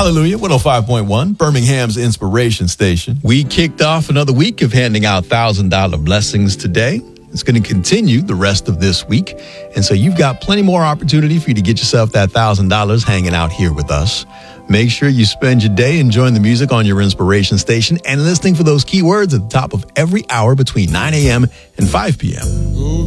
Hallelujah, 105.1, Birmingham's Inspiration Station. We kicked off another week of handing out $1,000 blessings today. It's going to continue the rest of this week. And so you've got plenty more opportunity for you to get yourself that $1,000 hanging out here with us. Make sure you spend your day enjoying the music on your inspiration station and listening for those keywords at the top of every hour between 9 a.m. and 5 p.m.